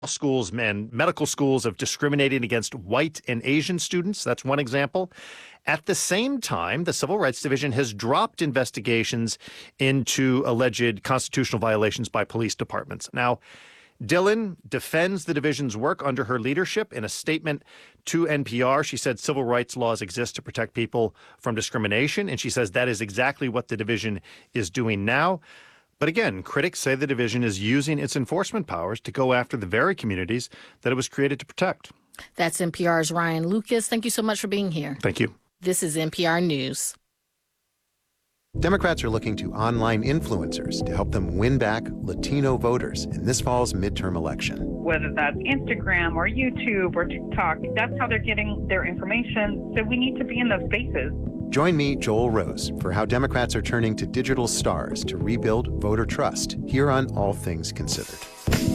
schools and medical schools of discriminating against white and Asian students. That's one example. At the same time, the Civil Rights Division has dropped investigations into alleged constitutional violations by police departments. Now, Dhillon defends the division's work under her leadership. In a statement to NPR, she said civil rights laws exist to protect people from discrimination, and she says that is exactly what the division is doing now. But again, critics say the division is using its enforcement powers to go after the very communities that it was created to protect. That's NPR's Ryan Lucas. Thank you so much for being here. Thank you. This is NPR News. Democrats are looking to online influencers to help them win back Latino voters in this fall's midterm election. Whether that's Instagram or YouTube or TikTok, that's how they're getting their information. So we need to be in those spaces. Join me, Joel Rose, for how Democrats are turning to digital stars to rebuild voter trust here on All Things Considered.